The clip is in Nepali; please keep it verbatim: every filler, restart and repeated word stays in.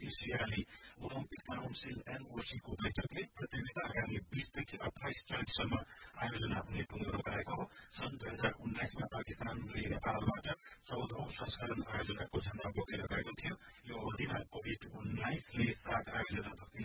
एसियाली ओलम्पिक काउन्सिल एनओसीको बैठकले प्रतियोगिता आगामी बीसदेखि अठाइस चैतसम्म आयोजना हुने टुङ्गो लगाएको हो। सन् दुई हजार उन्नाइसमा पाकिस्तानले नेपालबाट चौधौं संस्करण आयोजनाको झण्डा बोकेर गएको थियो। यो अवधिमा कोभिड उन्नाइसले साथ आयोजना